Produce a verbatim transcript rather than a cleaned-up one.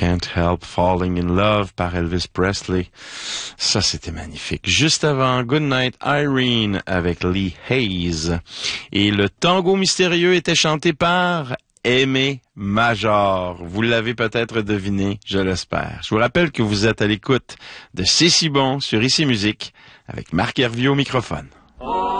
Can't Help Falling in Love par Elvis Presley. Ça, c'était magnifique. Juste avant, Good Night Irene avec Lee Hayes. Et le tango mystérieux était chanté par Aimé Major. Vous l'avez peut-être deviné, je l'espère. Je vous rappelle que vous êtes à l'écoute de C'est si bon sur Ici Musique avec Marc Hervieux au microphone.